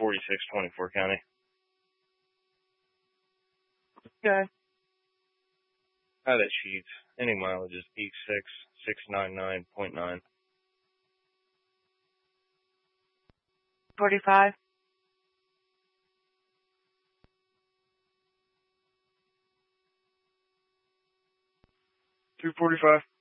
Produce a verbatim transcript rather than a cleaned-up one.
forty-six twenty-four County. Okay. Hi, that sheets. Any mileage is eight six six nine nine point nine. forty-five. two forty-five.